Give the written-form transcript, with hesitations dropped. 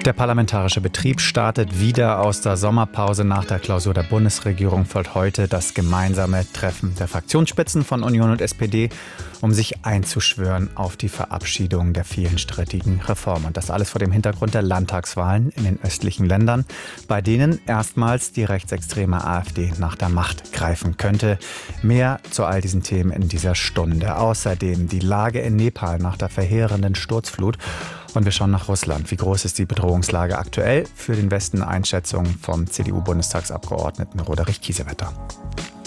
Der parlamentarische Betrieb startet wieder. Aus der Sommerpause nach der Klausur der Bundesregierung folgt heute das gemeinsame Treffen der Fraktionsspitzen von Union und SPD, um sich einzuschwören auf die Verabschiedung der vielen strittigen Reformen. Und das alles vor dem Hintergrund der Landtagswahlen in den östlichen Ländern, bei denen erstmals die rechtsextreme AfD nach der Macht greifen könnte. Mehr zu all diesen Themen in dieser Stunde. Außerdem die Lage in Nepal nach der verheerenden Sturzflut. Und wir schauen nach Russland. Wie groß ist die Bedrohungslage aktuell? Für den Westen Einschätzung vom CDU-Bundestagsabgeordneten Roderich Kiesewetter.